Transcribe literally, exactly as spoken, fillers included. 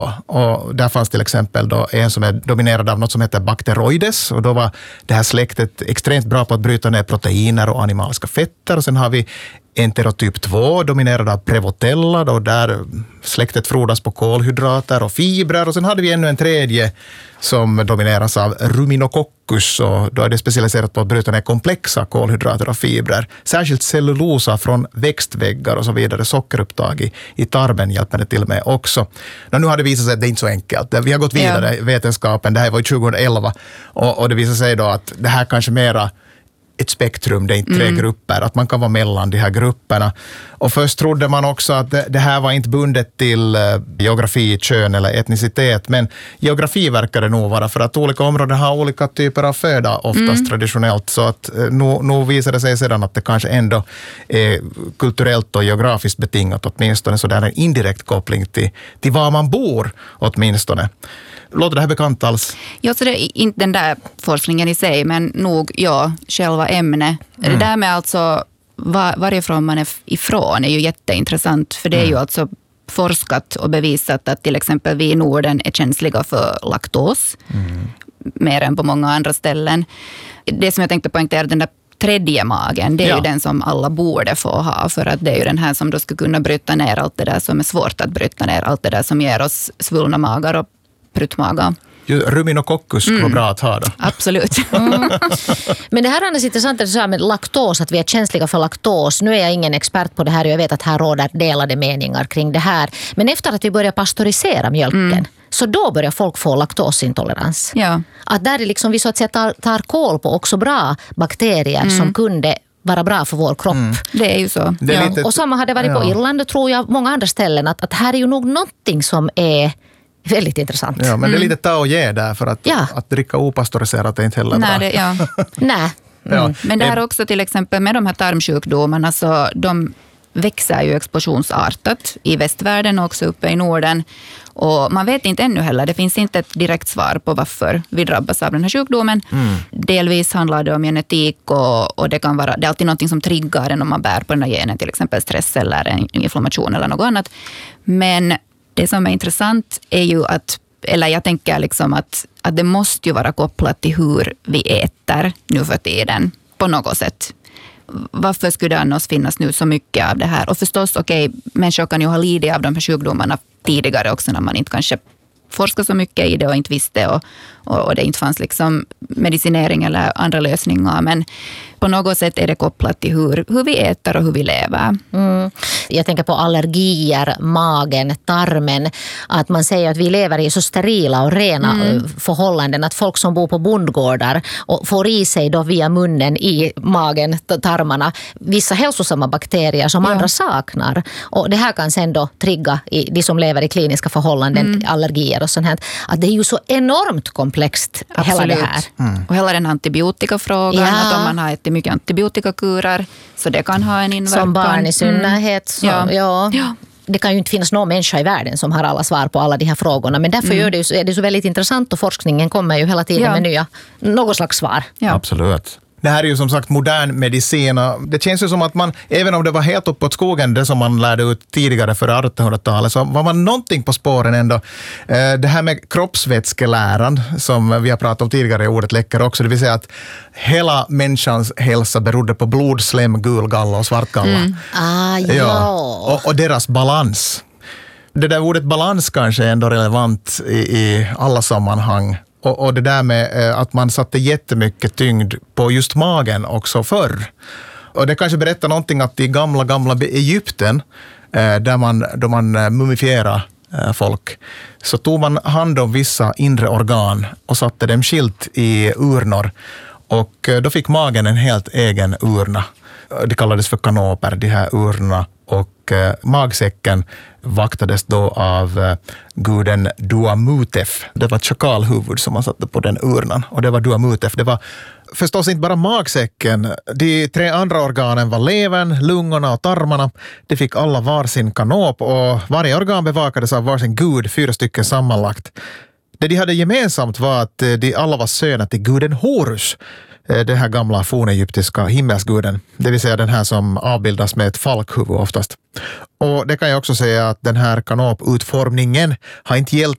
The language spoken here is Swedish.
Och där fanns till exempel då en som är dominerad av något som heter Bacteroides, och då var det här släktet extremt bra på att bryta ner proteiner och animaliska fetter. Och sen har vi enterotyp två, dominerad av Prevotella, då där släktet frodas på kolhydrater och fibrer. Och sen hade vi ännu en tredje som domineras av Ruminococcus, och då är det specialiserat på att bryta ner komplexa kolhydrater och fibrer. Särskilt cellulosa från växtväggar och så vidare, sockerupptag i, i tarmen hjälper det till med också. Och nu har det visat sig att det är inte så enkelt. Vi har gått vidare i ja. vetenskapen, det här var ju tjugoelva, och, och det visar sig då att det här kanske mera ett spektrum, det är inte tre mm. grupper, att man kan vara mellan de här grupperna. Och först trodde man också att det, det här var inte bundet till uh, geografi, kön eller etnicitet, men geografi verkar det nog vara, för att olika områden har olika typer av föda oftast mm. traditionellt, så att uh, nu, nu visar det sig sedan att det kanske ändå är kulturellt och geografiskt betingat åtminstone, så det är en indirekt koppling till, till var man bor åtminstone. Låter det här bekant alls? Ja, så det är inte den där forskningen i sig, men nog, ja, själva ämnet. Mm. Det där med alltså var, varifrån man är ifrån är ju jätteintressant, för det är ju mm. alltså forskat och bevisat att till exempel vi i Norden är känsliga för laktos, mm. mer än på många andra ställen. Det som jag tänkte poängtera, den där tredje magen, det är ja. ju den som alla borde få ha, för att det är ju den här som då ska kunna bryta ner allt det där som är svårt att bryta ner, allt det där som ger oss svullna magar och pruttmaga. Ruminococcus skulle mm. vara bra att ha då. Absolut. Mm. Men det här är annars intressant att säga med laktos, att vi är känsliga för laktos. Nu är jag ingen expert på det här och jag vet att här råder delade meningar kring det här. Men efter att vi börjar pastörisera mjölken, mm. så då börjar folk få laktosintolerans. Ja. Att där är liksom vi så att säga tar, tar koll på också bra bakterier mm. som kunde vara bra för vår kropp. Mm. Det är ju så. Det är ja. lite... Och samma hade varit på ja. Irland, tror jag, många andra ställen. Att, att här är ju nog någonting som är väldigt intressant. Ja, men mm. det är lite ta och ge där, för att, ja. att dricka opastöriserat är inte heller Nej, bra. Det, ja. Nej. Mm. Ja. Men det här också till exempel med de här tarmsjukdomarna, så de växer ju explosionsartat i västvärlden och också uppe i Norden. Och man vet inte ännu heller, det finns inte ett direkt svar på varför vi drabbas av den här sjukdomen. Mm. Delvis handlar det om genetik och, och det kan vara, det är alltid något som triggar en om man bär på den här genen, till exempel stress eller en inflammation eller något annat. Men det som är intressant är ju att, eller jag tänker liksom att, att det måste ju vara kopplat till hur vi äter nu för tiden på något sätt. Varför skulle det annars finnas nu så mycket av det här? Och förstås, okej, okay, människor kan ju ha lidit av de här sjukdomarna tidigare också, när man inte kanske forskar så mycket i det och inte visste och, och, och det inte fanns liksom medicinering eller andra lösningar. Men på något sätt är det kopplat till hur, hur vi äter och hur vi lever. Mm. Jag tänker på allergier, magen, tarmen. Att man säger att vi lever i så sterila och rena mm. förhållanden att folk som bor på bondgårdar och får i sig då via munnen i magen, tarmarna, vissa hälsosamma bakterier som ja. andra saknar. Och det här kan sen då trigga i de som lever i kliniska förhållanden, mm. allergier och sånt här. Att det är ju så enormt komplext. Absolut. Hela det här. Mm. Och hela den antibiotikafrågan, ja. att om man har ätit mycket antibiotikakurer så det kan ha en inverkan. Som barn i synnerhet. Så, ja. Ja. Ja. Det kan ju inte finnas någon människa i världen som har alla svar på alla de här frågorna. Men därför mm. gör det ju, är det så väldigt intressant och forskningen kommer ju hela tiden ja. med nya, något slags svar. Ja. Absolut. Det här är ju som sagt modern medicin. Det känns ju som att man, även om det var helt uppåt skogen, det som man lärde ut tidigare före artonhundratalet, så var man någonting på spåren ändå. Det här med kroppsvätskeläran, som vi har pratat om tidigare i ordet läcker också, det vill säga att hela människans hälsa berodde på blod, slem, gulgalla och svartgalla. Mm. Ah, ja. ja. Och, och deras balans. Det där ordet balans kanske är ändå relevant i, i alla sammanhang. Och, och det där med eh, att man satte jättemycket tyngd på just magen också förr. Och det kanske berättar någonting att i gamla, gamla Egypten, eh, där man, då man mumifierade eh, folk, så tog man hand om vissa inre organ och satte dem skilt i urnor. Och eh, då fick magen en helt egen urna. Det kallades för kanoper, de här urnorna. Och eh, magsäcken vaktades då av eh, guden Duamutef. Det var ett chakalhuvud som man satte på den urnan. Och det var Duamutef. Det var förstås inte bara magsäcken. De tre andra organen var levern, lungorna och tarmarna. De fick alla varsin kanop och varje organ bevakades av varsin gud, fyra stycken sammanlagt. Det de hade gemensamt var att de alla var söner till guden Horus. Den här gamla fornegyptiska himmelsguden, det vill säga den här som avbildas med ett falkhuvud oftast. Och det kan jag också säga att den här kanoputformningen har inte gällt